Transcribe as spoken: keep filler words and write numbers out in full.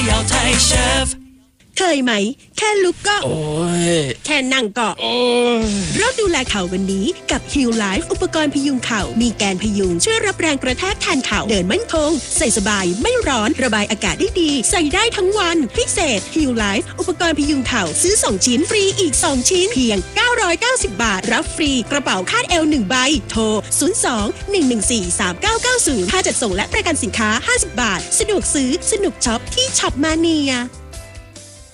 ยาวไทยเชฟเคยไหมแค่ลุกก็โอ้ยแค่นั่งก็โอ้ยเราดูแลเข่าวันนี้กับ Heal Life อุปกรณ์พยุงเข่ามีแกนพยุงช่วยรับแรงกระแทกแทนเข่าเดินมั่นคงใส่สบายไม่ร้อนระบายอากาศได้ดีใส่ได้ทั้งวันพิเศษ Heal Life อุปกรณ์พยุงเข่าซื้อสองชิ้นฟรีอีกสองชิ้นเพียงเก้าร้อยเก้าสิบบาทรับฟรีกระเป๋าคาดเอวหนึ่งใบโทรศูนย์ สอง หนึ่ง หนึ่ง สี่ สาม เก้า เก้า ศูนย์ค่าจัดส่งและประกันสินค้าห้าสิบบาทสะดวกซื้อสนุกช็อปที่ช็อปมาเนีย